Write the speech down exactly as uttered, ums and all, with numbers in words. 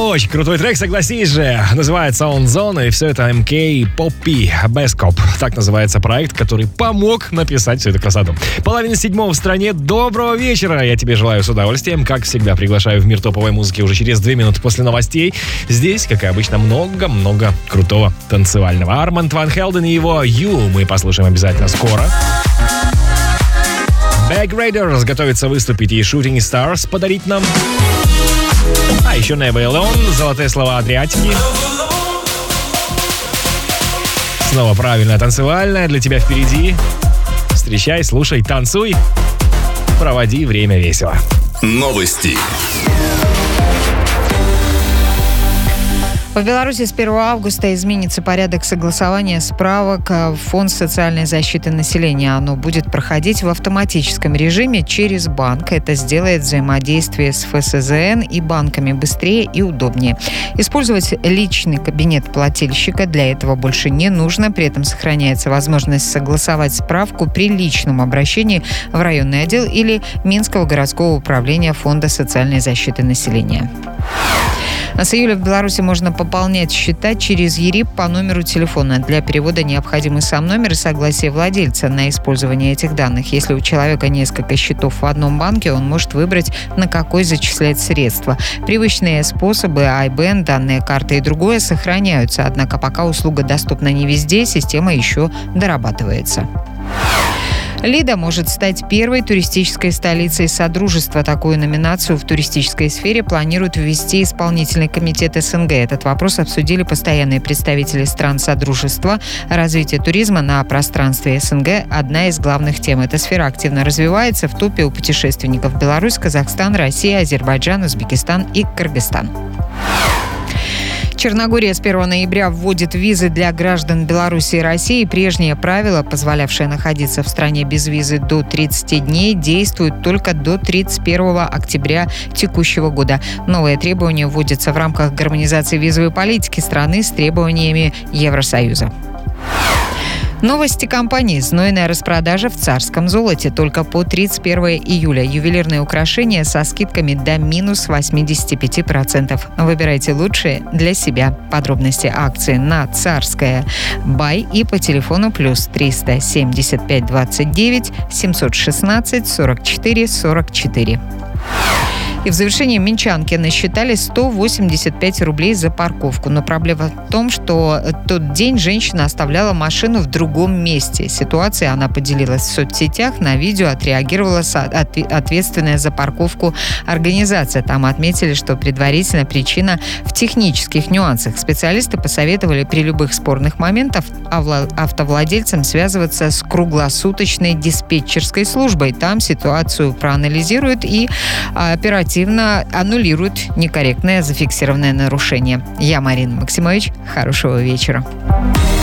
Очень крутой трек, согласись же. Называется он «Zone», и все это эм кей Poppy Best Cop. Так называется проект, который помог написать всю эту красоту. Половина седьмого в стране. Доброго вечера. Я тебе желаю с удовольствием. Как всегда, приглашаю в мир топовой музыки уже через две минуты после новостей. Здесь, как и обычно, много-много крутого танцевального. Арманд Ван Хелден и его «You» мы послушаем обязательно скоро. Bag Raiders готовится выступить и Shooting Stars подарить нам. А еще Never Alone, золотые слова Адриатики. Снова правильная танцевальная для тебя впереди. Встречай, слушай, танцуй. Проводи время весело. Новости. В Беларуси с первого августа изменится порядок согласования справок в Фонд социальной защиты населения. Оно будет проходить в автоматическом режиме через банк. Это сделает взаимодействие с эф эс зэ эн и банками быстрее и удобнее. Использовать личный кабинет плательщика для этого больше не нужно. При этом сохраняется возможность согласовать справку при личном обращении в районный отдел или Минского городского управления Фонда социальной защиты населения. А с июля в Беларуси можно пополнять счета через ЕРИП по номеру телефона. Для перевода необходимы сам номер и согласие владельца на использование этих данных. Если у человека несколько счетов в одном банке, он может выбрать, на какой зачислять средства. Привычные способы ай бэ эн, данные карты и другое сохраняются. Однако пока услуга доступна не везде, система еще дорабатывается. Лида может стать первой туристической столицей Содружества. Такую номинацию в туристической сфере планирует ввести исполнительный комитет эс эн гэ. Этот вопрос обсудили постоянные представители стран Содружества. Развитие туризма на пространстве эс эн гэ – одна из главных тем. Эта сфера активно развивается. В топе у путешественников Беларусь, Казахстан, Россия, Азербайджан, Узбекистан и Кыргызстан. Черногория с первого ноября вводит визы для граждан Беларуси и России. Прежнее правило, позволявшее находиться в стране без визы до тридцати дней, действует только до тридцать первого октября текущего года. Новые требования вводятся в рамках гармонизации визовой политики страны с требованиями Евросоюза. Новости компании. Знойная распродажа в царском золоте. Только по тридцать первого июля. Ювелирные украшения со скидками до минус восемьдесят пять процентов. Выбирайте лучшие для себя. Подробности акции на Царская Бай и по телефону плюс триста семьдесят пять двадцать девять семьсот шестнадцать сорок четыре сорок четыре. И в завершении минчанки насчитали сто восемьдесят пять рублей за парковку. Но проблема в том, что тот день женщина оставляла машину в другом месте. Ситуация она поделилась в соцсетях. На видео отреагировала ответственная за парковку организация. Там отметили, что предварительно причина в технических нюансах. Специалисты посоветовали при любых спорных моментах автовладельцам связываться с круглосуточной диспетчерской службой. Там ситуацию проанализируют и оперативно аннулируют некорректное зафиксированное нарушение. Я Марина Максимович. Хорошего вечера.